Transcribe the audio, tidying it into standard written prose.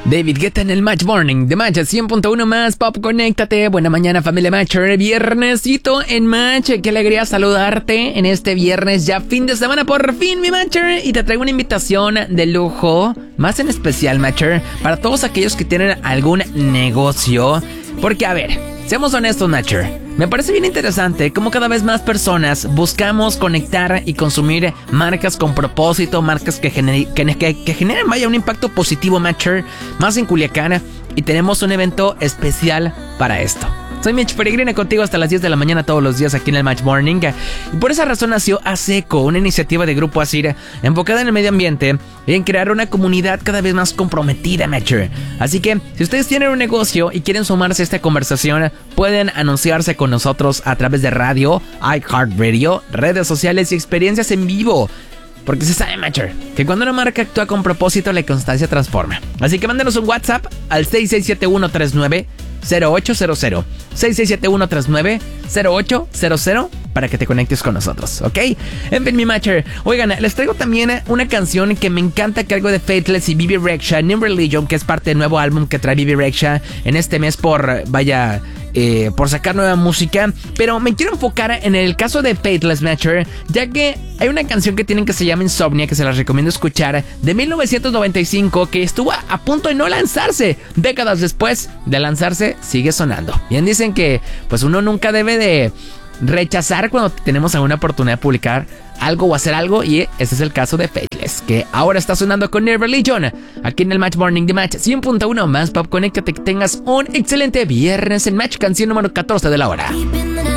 David Guetta en el Match Morning de Match 100.1 más Pop. Conéctate. Buena mañana, familia Matcher. Viernesito en Match. Qué alegría saludarte en este viernes, ya fin de semana por fin, mi Matcher. Y te traigo una invitación de lujo, más en especial, Matcher, para todos aquellos que tienen algún negocio. Porque, a ver, seamos honestos, Matcher. Me parece bien interesante cómo cada vez más personas buscamos conectar y consumir marcas con propósito, marcas que generen, vaya, un impacto positivo, Matcher, más en Culiacán, y tenemos un evento especial para esto. Soy Mitch Peregrina, contigo hasta las 10 de la mañana todos los días aquí en el Match Morning. Y por esa razón nació ASECO, una iniciativa de Grupo Asir enfocada en el medio ambiente y en crear una comunidad cada vez más comprometida, Matcher. Así que, si ustedes tienen un negocio y quieren sumarse a esta conversación, pueden anunciarse con nosotros a través de radio, iHeartRadio, redes sociales y experiencias en vivo. Porque se sabe, Matcher, que cuando una marca actúa con propósito, la constancia transforma. Así que mándenos un WhatsApp al 667139 0800 6671390800 para que te conectes con nosotros, ¿ok? En fin, mi Matcher, oigan, les traigo también una canción que me encanta, que algo de Faithless y Bebe Rexha, New Religion, que es parte del nuevo álbum que trae Bebe Rexha en este mes por sacar nueva música. Pero me quiero enfocar en el caso de Faithless, Matcher, ya que hay una canción que tienen que se llama Insomnia, que se las recomiendo escuchar, de 1995, que estuvo a punto de no lanzarse. Décadas después de lanzarse, sigue sonando. Bien dicen que pues uno nunca debe de rechazar cuando tenemos alguna oportunidad de publicar algo o hacer algo, y ese es el caso de Faithless, que ahora está sonando con New Religion aquí en el Match Morning de Match 100.1 más Pop. Conéctate, que tengas un excelente viernes en Match, canción número 14 de la hora.